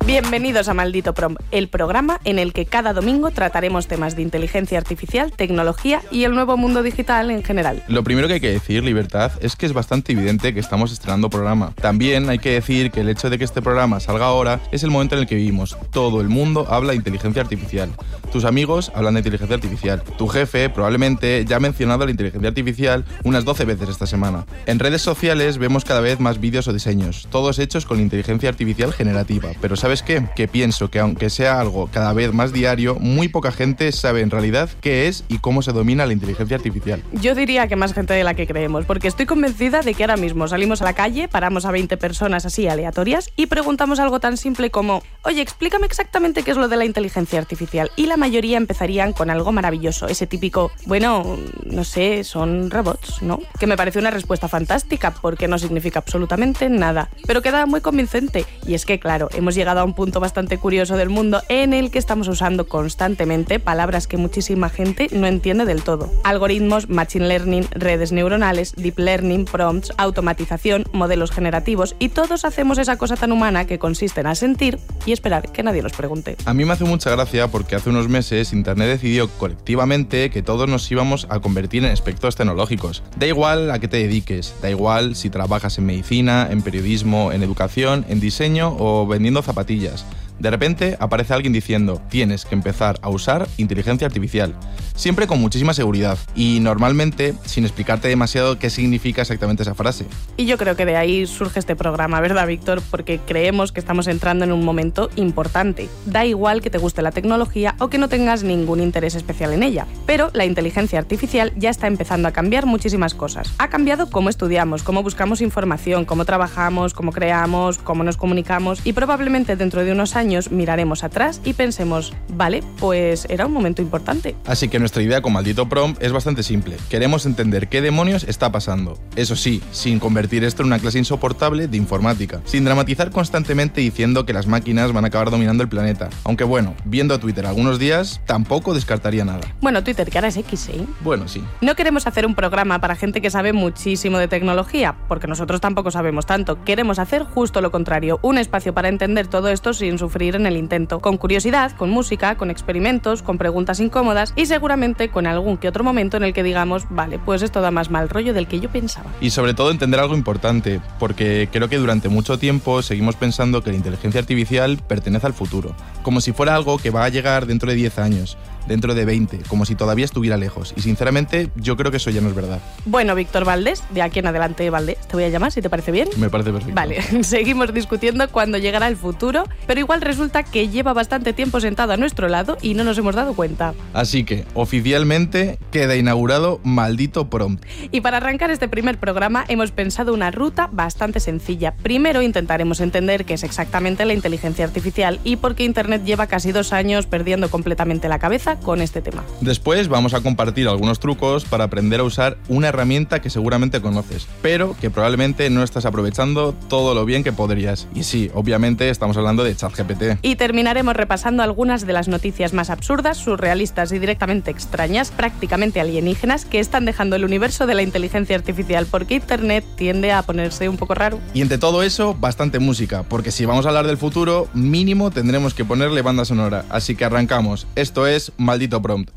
Bienvenidos a Maldito Prompt, el programa en el que cada domingo trataremos temas de inteligencia artificial, tecnología y el nuevo mundo digital en general. Lo primero que hay que decir, Libertad, es que es bastante evidente que estamos estrenando programa. También hay que decir que el hecho de que este programa salga ahora es el momento en el que vivimos. Todo el mundo habla de inteligencia artificial. Tus amigos hablan de inteligencia artificial. Tu jefe probablemente ya ha mencionado la inteligencia artificial unas 12 veces esta semana. En redes sociales vemos cada vez más vídeos o diseños, todos hechos con inteligencia artificial generativa. Pero ¿sabes qué? Que pienso que aunque sea algo cada vez más diario, muy poca gente sabe en realidad qué es y cómo se domina la inteligencia artificial. Yo diría que más gente de la que creemos, porque estoy convencida de que ahora mismo salimos a la calle, paramos a 20 personas así aleatorias y preguntamos algo tan simple como: oye, explícame exactamente qué es lo de la inteligencia artificial. Y la mayoría empezarían con algo maravilloso, ese típico, bueno, no sé, son robots, ¿no? Que me parece una respuesta fantástica, porque no significa absolutamente nada, pero queda muy convincente. Y es que, claro, hemos llegado a un punto bastante curioso del mundo en el que estamos usando constantemente palabras que muchísima gente no entiende del todo. Algoritmos, machine learning, redes neuronales, deep learning, prompts, automatización, modelos generativos, y todos hacemos esa cosa tan humana que consiste en asentir y esperar que nadie nos pregunte. A mí me hace mucha gracia porque hace unos meses Internet decidió colectivamente que todos nos íbamos a convertir en expertos tecnológicos. Da igual a qué te dediques, da igual si trabajas en medicina, en periodismo, en educación, en diseño o vendiendo zapatillas. De repente aparece alguien diciendo: tienes que empezar a usar inteligencia artificial. Siempre con muchísima seguridad y normalmente sin explicarte demasiado qué significa exactamente esa frase. Y yo creo que de ahí surge este programa, ¿verdad, Víctor? Porque creemos que estamos entrando en un momento importante. Da igual que te guste la tecnología o que no tengas ningún interés especial en ella, pero la inteligencia artificial ya está empezando a cambiar muchísimas cosas. Ha cambiado cómo estudiamos, cómo buscamos información, cómo trabajamos, cómo creamos, cómo nos comunicamos, y probablemente dentro de unos años miraremos atrás y pensemos: vale, pues era un momento importante. Así que nuestra idea con Maldito Prompt es bastante simple. Queremos entender qué demonios está pasando. Eso sí, sin convertir esto en una clase insoportable de informática. Sin dramatizar constantemente diciendo que las máquinas van a acabar dominando el planeta. Aunque bueno, viendo Twitter algunos días, tampoco descartaría nada. Bueno, Twitter, que ahora es X, ¿eh? Bueno, sí. No queremos hacer un programa para gente que sabe muchísimo de tecnología, porque nosotros tampoco sabemos tanto. Queremos hacer justo lo contrario, un espacio para entender todo esto sin sufrir en el intento, con curiosidad, con música, con experimentos, con preguntas incómodas y seguramente con algún que otro momento en el que digamos: vale, pues esto da más mal rollo del que yo pensaba. Y sobre todo entender algo importante, porque creo que durante mucho tiempo seguimos pensando que la inteligencia artificial pertenece al futuro, como si fuera algo que va a llegar dentro de 10 años, dentro de 20, como si todavía estuviera lejos. Y sinceramente, yo creo que eso ya no es verdad. Bueno, Víctor Valdés, de aquí en adelante Valdés, te voy a llamar, si te parece bien. Me parece perfecto. Vale, seguimos discutiendo cuándo llegará el futuro, pero igual resulta que lleva bastante tiempo sentado a nuestro lado y no nos hemos dado cuenta. Así que, oficialmente, queda inaugurado Maldito Prompt. Y para arrancar este primer programa hemos pensado una ruta bastante sencilla. Primero intentaremos entender qué es exactamente la inteligencia artificial y por qué Internet lleva casi 2 años perdiendo completamente la cabeza con este tema. Después vamos a compartir algunos trucos para aprender a usar una herramienta que seguramente conoces, pero que probablemente no estás aprovechando todo lo bien que podrías. Y sí, obviamente estamos hablando de ChatGPT. Y terminaremos repasando algunas de las noticias más absurdas, surrealistas y directamente extrañas, prácticamente alienígenas, que están dejando el universo de la inteligencia artificial, porque Internet tiende a ponerse un poco raro. Y entre todo eso, bastante música, porque si vamos a hablar del futuro, mínimo tendremos que ponerle banda sonora. Así que arrancamos. Esto es Maldito Prompt.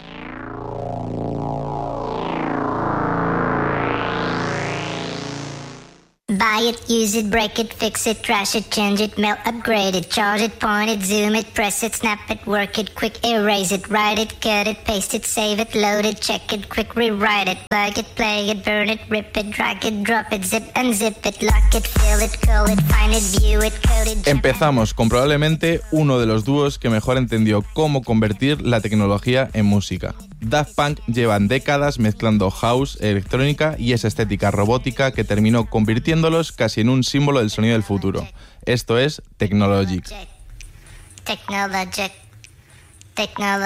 Buy it, use it, break it, fix it, trash it, change it, melt, upgrade it, charge it, point it, zoom it, press it, snap it, work it, quick erase it, write it, cut it, paste it, save it, load it, check it, quick rewrite it, plug it, play it, burn it, rip it, drag it, drop it, zip, unzip it, lock it, fill it, call it, find it, view it, code it. Empezamos con probablemente uno de los dúos que mejor entendió cómo convertir la tecnología en música. Daft Punk llevan décadas mezclando house, electrónica y esa estética robótica que terminó convirtiéndolos casi en un símbolo del sonido del futuro. Esto es Technologic.